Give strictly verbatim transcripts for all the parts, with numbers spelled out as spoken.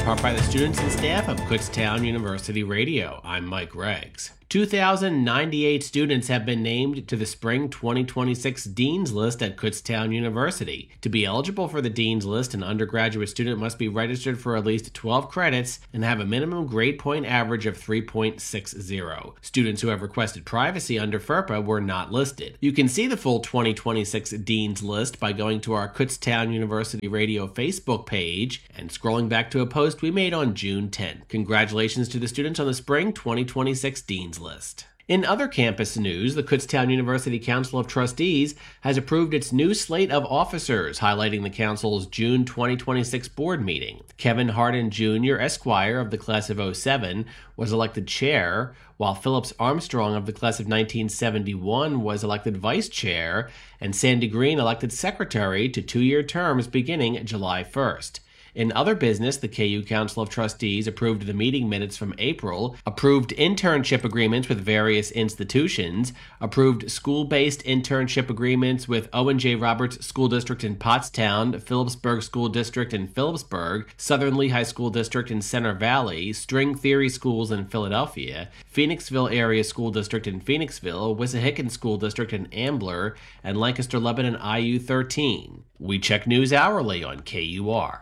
part by the students and staff of Kutztown University Radio. I'm Mike Reggs. two thousand ninety-eight students have been named to the Spring twenty twenty-six Dean's List at Kutztown University. To be eligible for the Dean's List, an undergraduate student must be registered for at least twelve credits and have a minimum grade point average of three point six zero. Students who have requested privacy under FERPA were not listed. You can see the full twenty twenty-six Dean's List by going to our Kutztown University Radio Facebook page and scrolling back to a post we made on June tenth. Congratulations to the students on the Spring twenty twenty-six Dean's List. In other campus news, the Kutztown University Council of Trustees has approved its new slate of officers, highlighting the council's June twenty twenty-six board meeting. Kevin Hardin Junior, Esquire of the class of oh seven, was elected chair, while Phillips Armstrong of the class of nineteen seventy-one was elected vice chair, and Sandy Green elected secretary to two-year terms beginning July first. In other business, the K U Council of Trustees approved the meeting minutes from April, approved internship agreements with various institutions, approved school-based internship agreements with Owen J. Roberts School District in Pottstown, Phillipsburg School District in Phillipsburg, Southern Lehigh School District in Center Valley, String Theory Schools in Philadelphia, Phoenixville Area School District in Phoenixville, Wissahickon School District in Ambler, and Lancaster Lebanon I U thirteen. We check news hourly on K U R.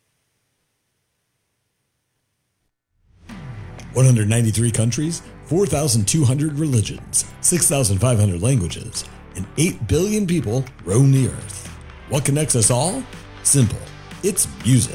one hundred ninety-three countries, four thousand two hundred religions, six thousand five hundred languages, and eight billion people roam the earth. What connects us all? Simple. It's music.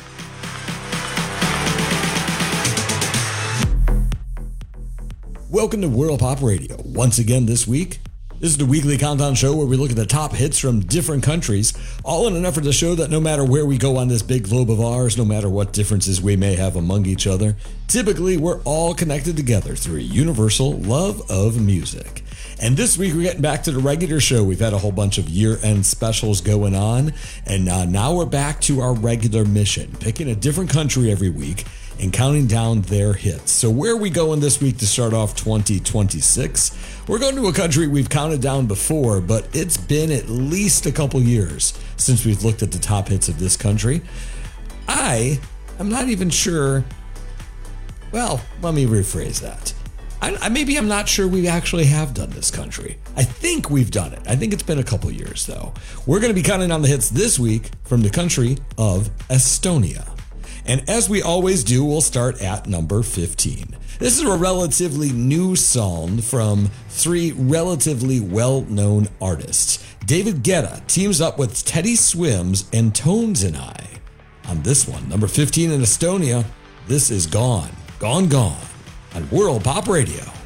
Welcome to World Pop Radio. Once again this week, this is the weekly countdown show where we look at the top hits from different countries, all in an effort to show that no matter where we go on this big globe of ours, no matter what differences we may have among each other, typically we're all connected together through a universal love of music. And this week we're getting back to the regular show. We've had a whole bunch of year-end specials going on, and uh, now we're back to our regular mission, picking a different country every week and counting down their hits. So where are we going this week to start off twenty twenty-six? We're going to a country we've counted down before, but it's been at least a couple years since we've looked at the top hits of this country. I am not even sure. Well, let me rephrase that. I, I, maybe I'm not sure we actually have done this country. I think we've done it. I think it's been a couple years, though. We're going to be counting down the hits this week from the country of Estonia. And as we always do, we'll start at number fifteen. This is a relatively new song from three relatively well-known artists. David Guetta teams up with Teddy Swims and Tones and I. On this one, number fifteen in Estonia, this is Gone, Gone, Gone on World Pop Radio.